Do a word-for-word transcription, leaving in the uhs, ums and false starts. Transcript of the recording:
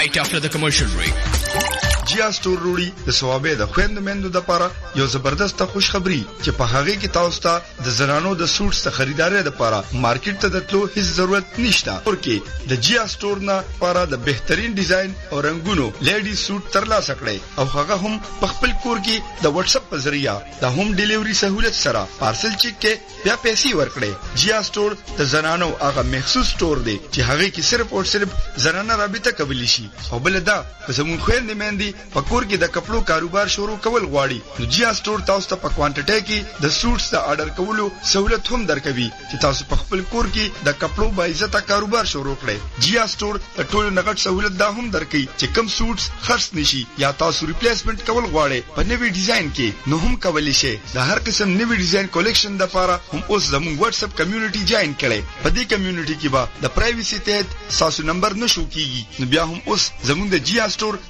right after the commercial break. جیا سٹور روړي د ثوابه د خويند مندو د لپاره یو زبردست خوش خبری چې په هغه کې تاسو ته د زنانو د سوټس ته خریداري د لپاره مارکیټ ته دتلو هیڅ ضرورت نشته ورکه د جیا سٹور نه لپاره د بهترین ډیزاین او رنگونو لیډي سوټ ترلاسه کړئ او هغه هم په خپل کور کې د واتس اپ په ذریعہ د هوم ډیلیوري سہولت سره پارسل چیک کې بیا پیسې ورکړئ جیا سٹور د زنانو هغه مخصوص سٹور دی چې هغه کې صرف او صرف زنانه رابطه کولی شي او بل دا زمون خويند مندي پکور کې د کپړو کاروبار شروع کول غواړي نو جیا سٹور تاسو ته په کوانټیټي کې د سوټس د آرډر کولو سہولت هم درکوي چې تاسو په خپل کور کې د کپړو باعزته کاروبار شروع کړئ جیا سٹور د ټولو نغټ سہولت دا هم درکوي چې کم سوټس خرڅ نشي یا تاسو ریپلیسمنٹ کول غواړئ په نوي ډیزاین کې نو هم کولی شئ د هر قسم نوي ډیزاین کلیکشن د لپاره هم اوس زموږ واتس اپ کمیونټي جوائن کړئ په دې کمیونټي کې به د پرایویسي تحت تاسو نمبر نشو کیږي نو بیا هم اوس زموږ د جیا سٹور